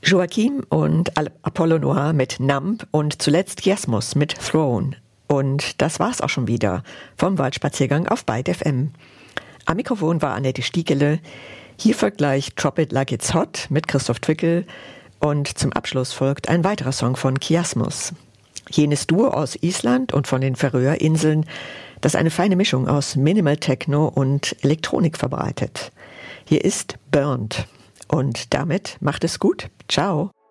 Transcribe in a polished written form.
Joachim und Apollo Noir mit Numb und zuletzt Chiasmus mit Throne. Und das war's auch schon wieder vom Waldspaziergang auf Byte FM. Am Mikrofon war Annette Stiegele. Hier folgt gleich Drop It Like It's Hot mit Christoph Twickel. Und zum Abschluss folgt ein weiterer Song von Chiasmus. Jenes Duo aus Island und von den Färöerinseln, das eine feine Mischung aus Minimal Techno und Elektronik verbreitet. Hier ist Burnt. Und damit macht es gut. Ciao.